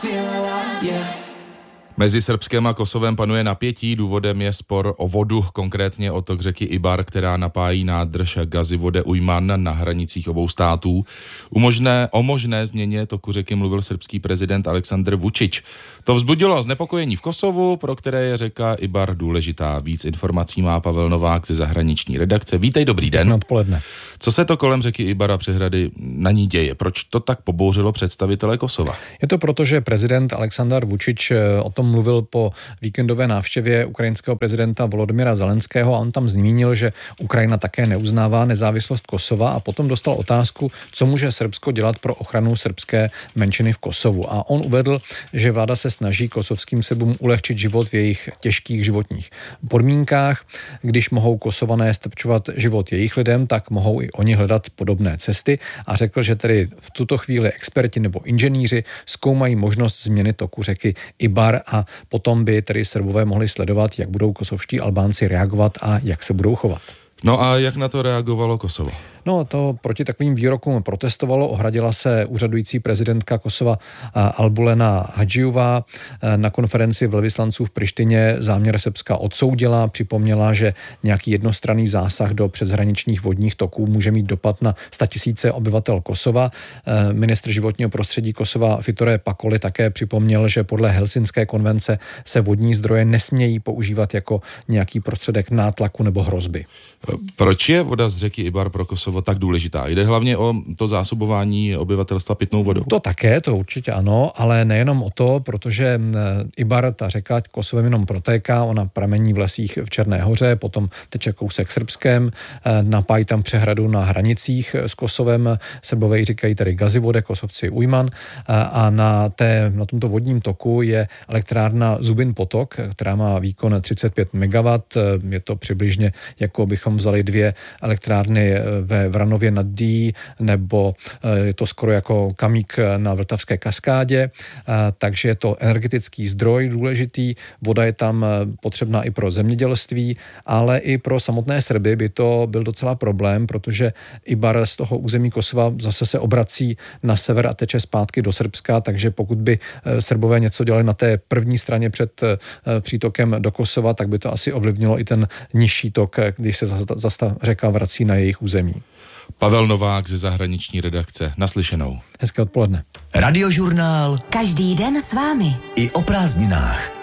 Mezi Srbskem a Kosovem panuje napětí, důvodem je spor o vodu, konkrétně o tok řeky Ibar, která napájí nádrž Gazivode Ujman na hranicích obou států. O možné změně toku řeky mluvil srbský prezident Aleksandr Vučić. To vzbudilo znepokojení v Kosovu, pro které je řeka Ibar důležitá. Víc informací má Pavel Novák ze zahraniční redakce. Vítej, dobrý den. Odpoledne. Co se to kolem řeky Ibar a přehrady na ní děje? Proč to tak pobouřilo představitele Kosova? Je to proto, že prezident Aleksandr Vučić o tom mluvil po víkendové návštěvě ukrajinského prezidenta Volodymyra Zelenského a on tam zmínil, že Ukrajina také neuznává nezávislost Kosova a potom dostal otázku, co může Srbsko dělat pro ochranu srbské menšiny v Kosovu. A on uvedl, že vláda se snaží kosovským Srbům ulehčit život v jejich těžkých životních podmínkách. Když mohou Kosované strpčovat život jejich lidem, tak mohou i oni hledat podobné cesty a řekl, že tedy v tuto chvíli experti nebo inženýři zkoumají možnost změny toku řeky Ibar a potom by tedy Srbové mohli sledovat, jak budou kosovští Albánci reagovat a jak se budou chovat. No a jak na to reagovalo Kosovo? No, to proti takovým výrokům protestovalo, ohradila se úřadující prezidentka Kosova Albulena Hadžiová. Na konferenci velvyslanců v Prištině záměr Srbska odsoudila, připomněla, že nějaký jednostranný zásah do přeshraničních vodních toků může mít dopad na 100 000 obyvatel Kosova. Ministr životního prostředí Kosova Fitore Pakoli také připomněl, že podle Helsinské konvence se vodní zdroje nesmějí používat jako nějaký prostředek nátlaku nebo hrozby. Proč je voda z řeky Ibar pro Kosovo tak důležitá? Jde hlavně o to zásobování obyvatelstva pitnou vodou. To také, to určitě ano, ale nejenom o to, protože Ibar, ta řeka Kosovem jenom protéká, ona pramení v lesích v Černé Hoře, potom teče kousek Srbskem, napájí tam přehradu na hranicích s Kosovem, Srbové ji říkají tady Gazivode, Kosovci Ujman a na tomto vodním toku je elektrárna Zubin potok, která má výkon 35 MW, je to přibližně jako bychom vzali 2 elektrárny ve Vranově nad Dí, nebo je to skoro jako Kamík na Vltavské kaskádě, takže je to energetický zdroj důležitý, voda je tam potřebná i pro zemědělství, ale i pro samotné Srby by to byl docela problém, protože Ibar z toho území Kosova zase se obrací na sever a teče zpátky do Srbska, takže pokud by Srbové něco dělali na té první straně před přítokem do Kosova, tak by to asi ovlivnilo i ten nižší tok, když se zase ta řeka vrací na jejich území. Pavel Novák ze zahraniční redakce. Naslyšenou. Hezké odpoledne. Radiožurnál. Každý den s vámi. I o prázdninách.